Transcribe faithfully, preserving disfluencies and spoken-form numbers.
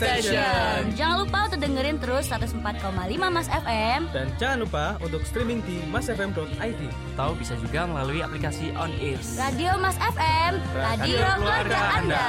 Station. Jangan lupa untuk dengerin terus seratus empat koma lima Mas F M. Dan jangan lupa untuk streaming di mas f m dot i d. Atau bisa juga melalui aplikasi On Ears. Radio Mas F M, radio, radio keluarga Anda.